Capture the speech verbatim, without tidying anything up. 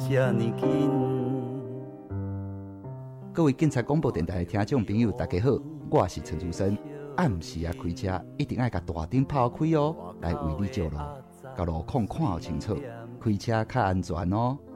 这呢紧。 各位警察广播电台的听众朋友，大家好，我是陈竹生。暗时啊开车，一定要甲大灯抛开哦，来为你照路，甲路况看好清楚，开车较安全哦。